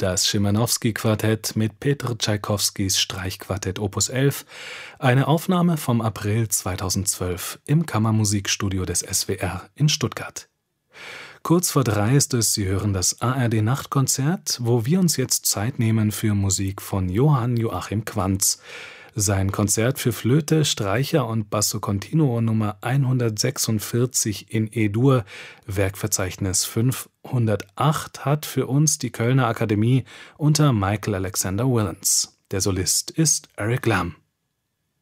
das Schimanowski-Quartett mit Petr Tschaikowskis Streichquartett Opus 11, eine Aufnahme vom April 2012 im Kammermusikstudio des SWR in Stuttgart. Kurz vor 3 ist es, Sie hören das ARD-Nachtkonzert, wo wir uns jetzt Zeit nehmen für Musik von Johann Joachim Quantz. Sein Konzert für Flöte, Streicher und Basso Continuo Nummer 146 in E-Dur, Werkverzeichnis 508, hat für uns die Kölner Akademie unter Michael Alexander Willens. Der Solist ist Eric Lam.